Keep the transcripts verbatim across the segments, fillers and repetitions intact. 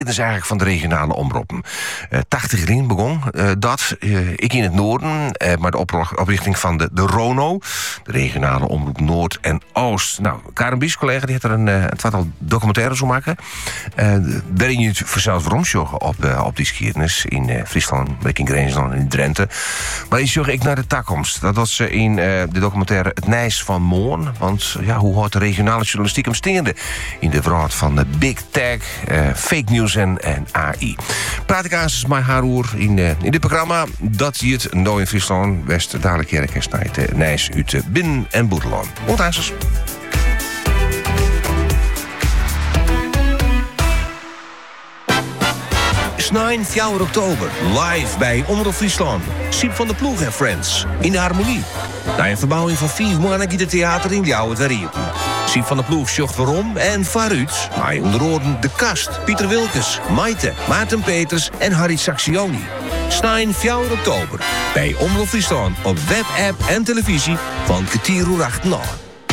Het is eigenlijk van de regionale omroepen. Uh, tachtig ring begon uh, dat. Uh, ik in het noorden, uh, maar de op- oprichting van de, de RONO, de regionale omroep Noord en Oost. Nou, Karen Bies, collega, die heeft er een, uh, een tweetal documentaires zo maken. Uh, waarin je het vanzelf rondjoggen op, uh, op die geschiedenis in uh, Friesland, in Grensland en in Drenthe. Maar ik jog ik naar de toekomst. Dat was uh, in uh, de documentaire Het Nijs van Moorn. Want ja, hoe houdt de regionale journalistiek hem steende in de wereld van de big tech, uh, fake news en, en A I. Praat ik aan met haar oer in, uh, in dit programma dat je het nou in Friesland West dadelijk kerk naar het uh, Nijs uit uh, Binnen- en Boeteland. Onthuisers. negentien oktober, live bij Omroep Friesland. Siep van der Ploeg en Friends, in de Harmonie. Na een verbouwing van vier maanden giet het theater in Ljouwert weer hier. Siep van der Ploeg zocht waarom en waaruit. Maar onder oren De Kast, Pieter Wilkes, Maite, Maarten Peters en Harry Saxioni. negentien oktober, bij Omroep Friesland op web, app en televisie van kwartier uur acht na.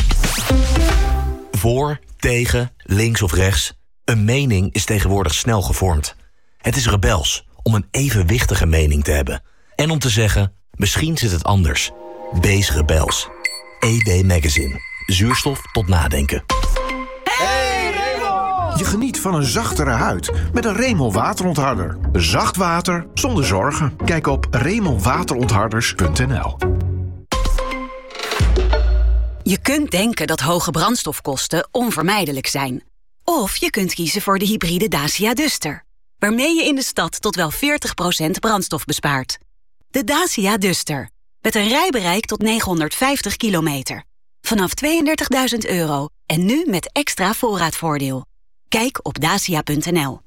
Voor, tegen, links of rechts. Een mening is tegenwoordig snel gevormd. Het is rebels om een evenwichtige mening te hebben. En om te zeggen, misschien zit het anders. Wees rebels. E D Magazine. Zuurstof tot nadenken. Hey Remo! Je geniet van een zachtere huid met een Remo waterontharder. Zacht water zonder zorgen. Kijk op remo waterontharders punt n l. Je kunt denken dat hoge brandstofkosten onvermijdelijk zijn. Of je kunt kiezen voor de hybride Dacia Duster, waarmee je in de stad tot wel veertig procent brandstof bespaart. De Dacia Duster, met een rijbereik tot negenhonderdvijftig kilometer. Vanaf tweeëndertigduizend euro en nu met extra voorraadvoordeel. Kijk op dacia punt n l.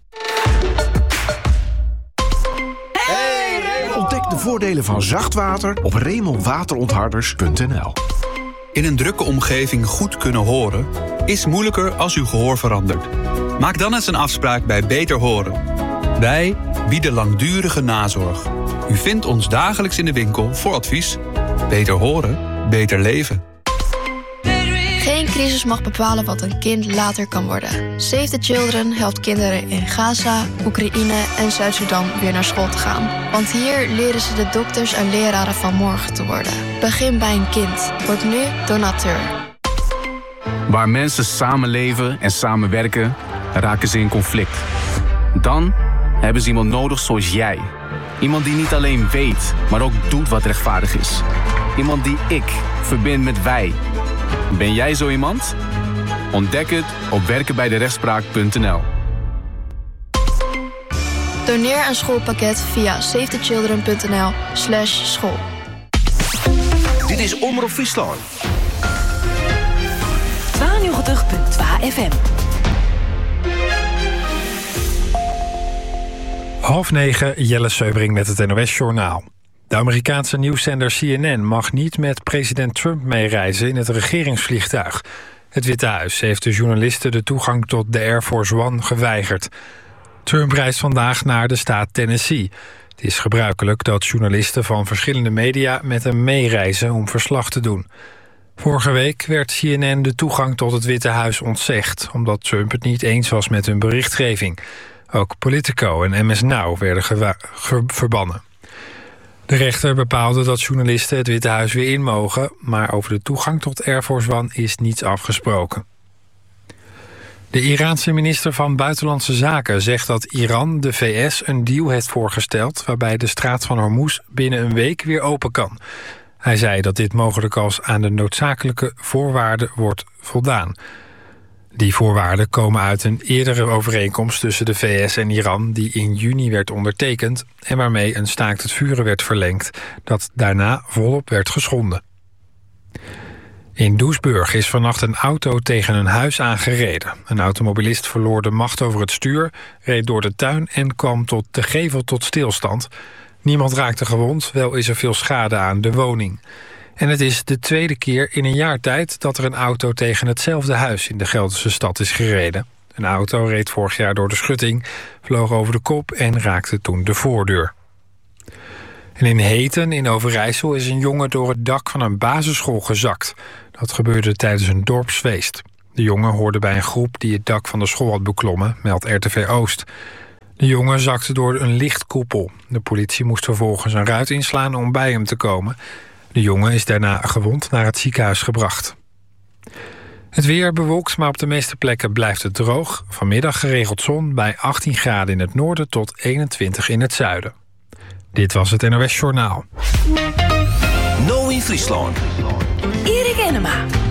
Hey, ontdek de voordelen van zacht water op remo waterontharders punt n l. In een drukke omgeving goed kunnen horen is moeilijker als uw gehoor verandert. Maak dan eens een afspraak bij Beter Horen. Wij bieden langdurige nazorg. U vindt ons dagelijks in de winkel voor advies. Beter horen, beter leven. Geen crisis mag bepalen wat een kind later kan worden. Save the Children helpt kinderen in Gaza, Oekraïne en Zuid-Soedan weer naar school te gaan. Want hier leren ze de dokters en leraren van morgen te worden. Begin bij een kind. Word nu donateur. Waar mensen samenleven en samenwerken, raken ze in conflict. Dan hebben ze iemand nodig zoals jij. Iemand die niet alleen weet, maar ook doet wat rechtvaardig is. Iemand die ik verbind met wij. Ben jij zo iemand? Ontdek het op werken bij de rechtspraak punt n l. Doneer een schoolpakket via save the children punt n l slash school. Dit is Omroep Friesland. tweeënnegentig komma twee F M. Half negen, Jelle Seubring met het N O S-journaal. De Amerikaanse nieuwszender C N N mag niet met president Trump meereizen in het regeringsvliegtuig. Het Witte Huis heeft de journalisten de toegang tot de Air Force One geweigerd. Trump reist vandaag naar de staat Tennessee. Het is gebruikelijk dat journalisten van verschillende media met hem meereizen om verslag te doen. Vorige week werd C N N de toegang tot het Witte Huis ontzegd, omdat Trump het niet eens was met hun berichtgeving. Ook Politico en M S Now werden gewa- ge- verbannen. De rechter bepaalde dat journalisten het Witte Huis weer in mogen, maar over de toegang tot Air Force One is niets afgesproken. De Iraanse minister van Buitenlandse Zaken zegt dat Iran de V S een deal heeft voorgesteld waarbij de straat van Hormuz binnen een week weer open kan. Hij zei dat dit mogelijk als aan de noodzakelijke voorwaarden wordt voldaan. Die voorwaarden komen uit een eerdere overeenkomst tussen de V S en Iran die in juni werd ondertekend en waarmee een staakt het vuren werd verlengd dat daarna volop werd geschonden. In Doesburg is vannacht een auto tegen een huis aangereden. Een automobilist verloor de macht over het stuur, reed door de tuin en kwam tot de gevel tot stilstand. Niemand raakte gewond, wel is er veel schade aan de woning. En het is de tweede keer in een jaar tijd dat er een auto tegen hetzelfde huis in de Gelderse stad is gereden. Een auto reed vorig jaar door de schutting, vloog over de kop en raakte toen de voordeur. En in Heten in Overijssel is een jongen door het dak van een basisschool gezakt. Dat gebeurde tijdens een dorpsfeest. De jongen hoorde bij een groep die het dak van de school had beklommen, meldt R T V Oost. De jongen zakte door een lichtkoepel. De politie moest vervolgens een ruit inslaan om bij hem te komen. De jongen is daarna gewond naar het ziekenhuis gebracht. Het weer bewolkt, maar op de meeste plekken blijft het droog. Vanmiddag geregeld zon bij achttien graden in het noorden tot eenentwintig in het zuiden. Dit was het N O S Journaal. Nou in Friesland. Erik Enema.